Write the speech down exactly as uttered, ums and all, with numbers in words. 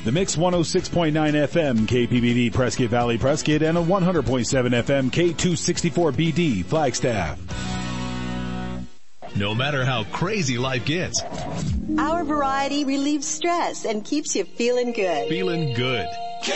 The Mix one oh six point nine F M, K P B D, Prescott Valley, Prescott, and a one hundred point seven F M, K two sixty-four B D, Flagstaff. No matter how crazy life gets, our variety relieves stress and keeps you feeling good. Feeling good.